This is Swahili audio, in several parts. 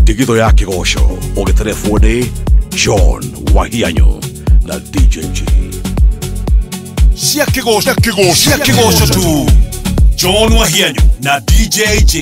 Mĩtigitho ya kĩgoco ũgĩterefwo nĩ John Wahianyo na DJ G. Cia kĩgoco tu John Wahianyo na DJ G.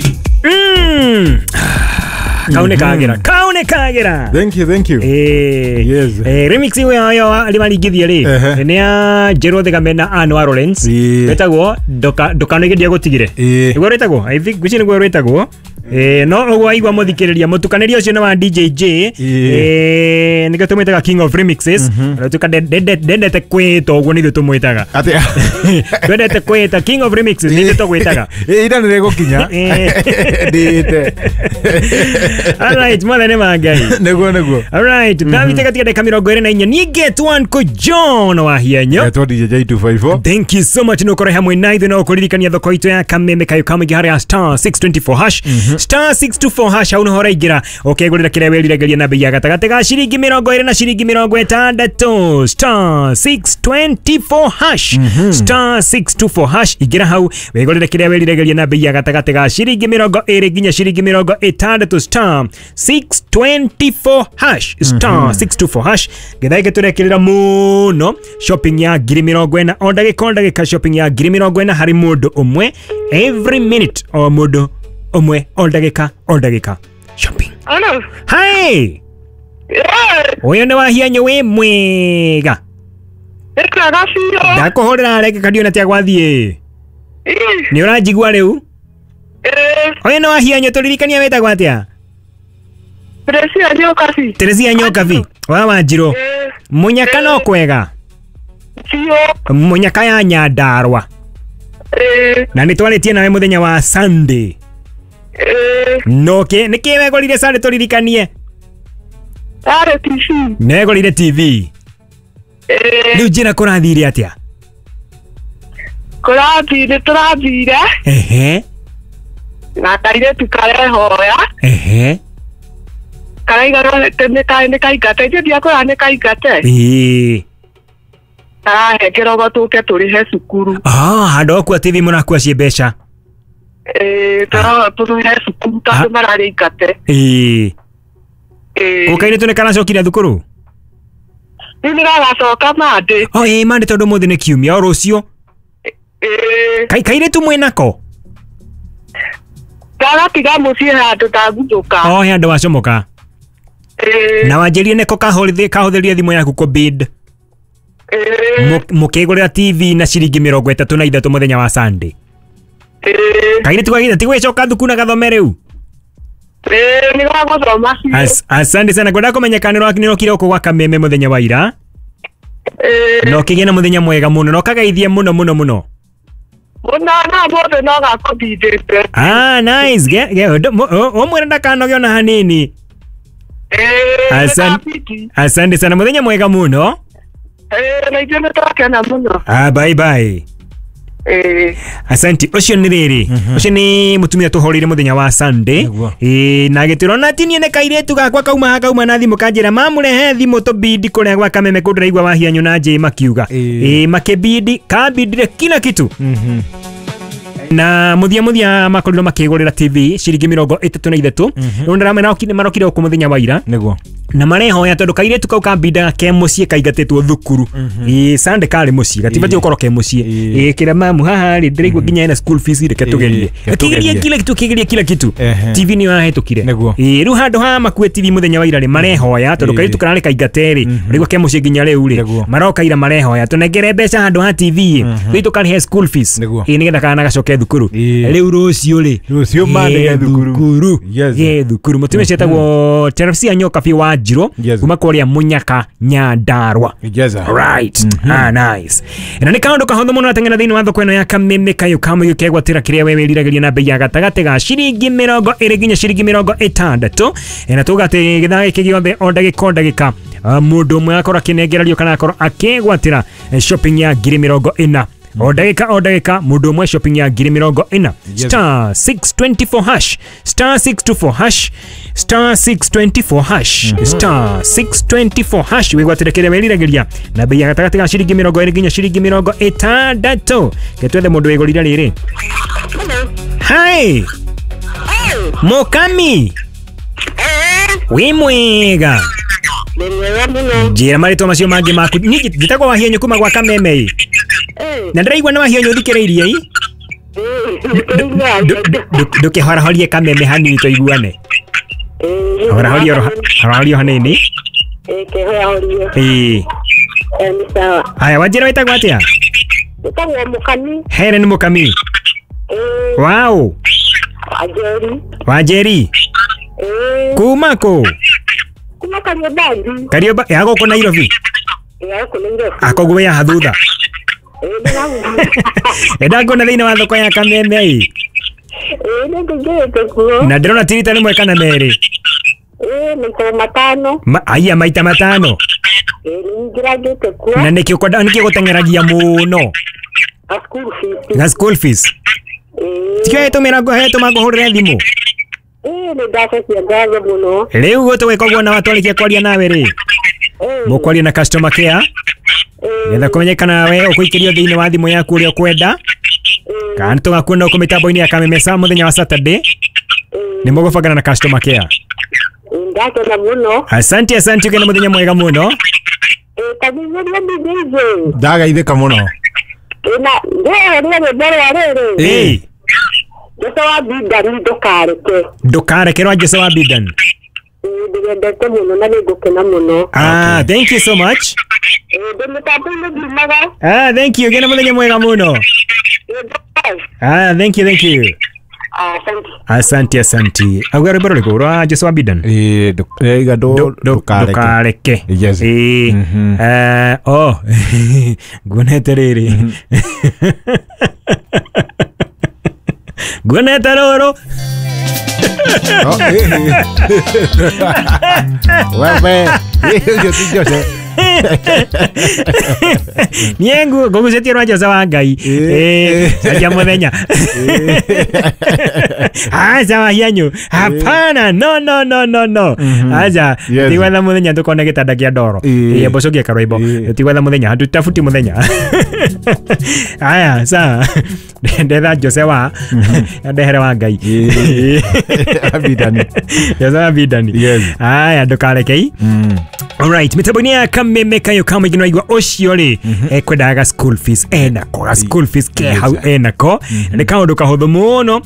Kaune kagera. Thank you. Yes. Remix yo alimalingithia ri. Ni ya Jero the Gamena Anwar Lawrence. Betagwo ndukanigeria gutigire. Igwo retagwo. I think guci nigwo retagwo. No ogwa igwa muthikiriria mutukaniria ucio na wa DJ J. Niga tumwitaga King of Remixes. Tuka dendete kwita ogwo nithu tumwitaga. Ati dendete kwita King of Remixes nithu tugwitaga. Ira nire gukinya. Dite. Alright, mwana ne magai. Nego. Alright, David katika dakika 24 ni Get One ko John Wahianyo. Get One DJ 254. Thank you so much no kore hamwe na ithu no kuririkania thoko itu ya kameme kayo kama gihari star 624 hash. Star 624 hash au no hora igira. Okay, gurira kire welirageria na bei ya gatagate ga shiringi 20 na shiringi 60. Star 624 hash. Star 624 hash igira hau wegurira kire welirageria na bei ya gatagate ga shiringi 20 ginya shiringi 60. Star 624 hash. Star 624 hash. Githaike turekerera muno shopping ya ngiri 40 o ndagika shopping ya ngiri 40 hari mundu umwe every minute o mundu umwe o ndagika shopping. Hello. Hi. Yeah. Oyo ne Wahianyo we mwega. Ekaga fiyo. Ndakuhorera reke kadio na tia gwathie. Ni urajigwa riu? Oyo ne Wahianyo turirikania wetagwo atia? Teresia Nyokavi. Wa Njiro. Munyaka no kwega. Fiyo. Munyaka ya Nyandarua. Na nitwaletie nawe muthenya wa Sunday. Noke nikiwe gorire Sunday turirikanie. Are TV. Negorire TV. Riu njira kurathire atia? Kurathire turathire. Na kaire tukare hoya. Karaiga ne kaikate ndia ko ane kaikate. Hekerogo tuke turihe cukuru. Hando kwa TV munakuwa cie mbeca. Turihe cukuru tandu marari ikate. Ukaire tunekana cokira thukuru? Nĩndĩragacoka Monday. Monday tondu muthi ni kiumia o rucio. Kaire tu mwenako. Ndagatiga mũciĩ handũ tangutũka. Handũ wacomoka. Na wanjirie neko kahũthĩria thimũ yaku ko bid. Mukigurira TV na ciringi 33 muthenya wa Sunday. Kaire tugagitha tigwicoka thukuru na gathome riu. Nĩgagũthoma. Asante sana kwenda kumenyekanĩrwo akinĩrokire gũkũ gwa kameme muthenya wa ira. No kĩgĩe na muthenya mwega muno no kagaithie muno. Muna mũndũ no gakũbindĩte. Nice. Omwĩra ndakanoge ona hanini. Asante sana muthenya mwega muno. Na ithuĩ nĩtwakena mũno. Bye. Asante. Ucio ni riri. Ucio ni mutumia tuhoreire muthenya wa Sunday. Na gitirona tinie ne kairetu gakwa kauma na thimu kanjira mamurehe thimu to bidi kuria gwa kameme kundiraigwa Wahianyo na J makiuga. Makebidi kabidire kila kitu. Na muthia makoriro makigurira TV ciringi 33. Nondaramena okine marokire okumuthenya wa ira. Niguo. Na marehoya tondu kairetu kau kabinda ke mucie kaigatetwo thukuru. Sunday kari mucie gatibati ukoro ke mucie. Kira mamu haha ri ndiraigwa nginya ena school fees reke tugerie. Kigeria kila kitu. TV ni wahetukire. Riu handu ha makue TV muthenya wa ira ri marehoya tondu kairetu karare kaigateri. Rigwa ke mucie nginya riu ri. Maroka ira marehoya tunengere mbeca handu ha TV. Ritu kari school fees. Nigetha kana gacoke thukuru. Riu rucio mande thukuru. Thukuru mutume cietagwo Teresia Nyokavi wa Njiro kuma kuria Munyaka Nyandarua. Right. Nice. Na ni kaundu kahotho muno atengena thiini wa thoko ino ya kameme kayo kama yukegwatira kiria we wirirageria na bei ya gatagate ga ciringi 20 ginya ciringi 60. Na tugate githage kigiothe o ndagika mundu umwe akora kinengerario kana akora akegwatira shopping ya ngiri 40. O ndagika mundu umwe shopping ya ngiri 40. Star 624 hash. Star 624 hash. Star 624 hash. Star 624 hash. Wigwatirekere welirageria na bei ya gatagati ga ciringi 20 ginya ciringi 60. Getwethe mundu wigurira riri. Hi. Mokami. wi mwega Ni mwega muno. njira marĩtwa macio mangĩ maku niĩ njĩtagwo Wahianyũ kuma gwa Kameme na ndĩraigua nĩ Wahianyũ thikĩrĩirie ndũkĩhorahorie Kameme hanini tũiguane horahoria hanini Kehorahorie. Ni sawa. Aya wanjĩra wĩtagwo atĩa? Nitagwo Mũkami. Helen Mũkami. Wow. Ajeri. Wanjeri. Kuma kũ? Kuma Kariobangi. Karioba ya gũkũ Nairobi. Ya gũkũ Nairobi. Akoguo ya thutha. Ndangona thĩinĩ wa thoko ya Kameme nĩ ngĩngĩte kuo. na ndĩrona tirita rĩmwe kana merĩ. Maita matano. Aya maita matano. Nĩ ngĩrangĩte kuo. Na nĩkĩ gũteng'eragia mũno? Na school fees. Tikio hetũmĩra ngũhũrĩre thimũ. Nĩ ndacokia ngatho mũno. Rĩu gũtũgwĩka ũguo na watwarĩkia kwaria nawe rĩ mũkwaria na customer care getha kũmenyekana we ũkũikĩrio thĩinĩ wa thimũ yaku ũrĩa ũkwenda kana tũgakuona ũkũ mĩtambo-inĩ ya Kameme Saa mũthenya wa Saturday nĩ mũgũbangana na customer care. Ndakena mũno. Asante ũkĩna mũthenya mwega mũno. Tagĩrĩria ndĩngĩje. ndagaithĩka mũno. Na rĩrĩ rĩrĩ. Jose wa Bidan ndũkareke rwa Jose wa Bidan. ndĩendete mũno na nĩngũkena mũno. Thank you so much. Ndĩmĩtambo-inĩ ngiumaga. Thank you ũkĩna mũthenya mwega mũno. Thank you. Asante. Auga rwĩmbo rũrĩkũ rwa Jose wa Bidan? Iga ndũkareke. Yes. Nguonete rĩrĩ. Nguonete rũrũ. Wewe, yo ti Jose. Niĩ ngũgucĩtie rwa Jose wa Ngai. Caria mũthenya. Aca Wahianyũ. Hapana, no. Aca tigwetha mũthenya tũkone gĩtanda kĩa ndoro. Mboco gĩeka rwĩmbo. Tigwetha mũthenya tutafuti mũthenya. Aya sawa. Ndetha Jose wa ndehere wa Ngai. Abidani. Jose wa Bidani. Yes. Aya ndũkarekei. Alright, mitaboni ya Kameme kayo kama igino igwa ocio ri ekwendaga school fees enako school fees ke hau enako ne kaundu kahuthu muno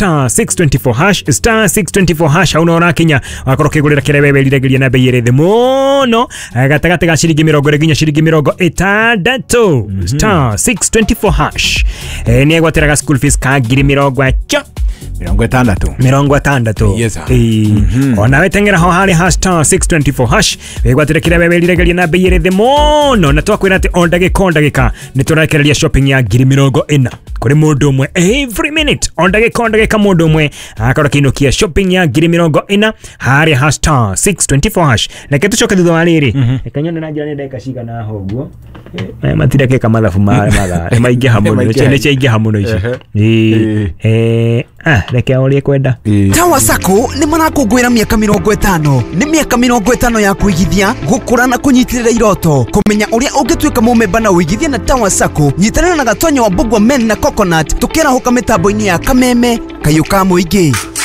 *624# hau no rakinya akoro kigurira kirewe liregeria na bei rethe muno gatagate ga ciringi 20 nginya ciringi 60 *624# ni egwatiraga school fees ka ngiri 60 60. Yes. Ona wetengera ho hari #624# wegwatire kirewe liregeria na bei rethe muno na twakwira ati ondagika ni turakereria shopping ya ngiri 40 kuri mundu umwe every minute ondagika mundu umwe akora kinukia shopping ya ngiri 40 hari #624# leke tucoke thutha wa riri ekanyone na njira ni ndeka cigana hoguo matireke kamathabu maingi hamuno chenye hamuno ici reke orie kwenda Tawa Sacco ni marakungwira miaka 50 ni miaka 50 ya kuigithia gukura na kunyitirira iroto kumenya uria ungituika mumemba na uigithia na Tawa Sacco nyitanira na gatonyo wa Bugwa Men na Coconut tukira hoka mitambo-ini ya Kameme kayo ka muingi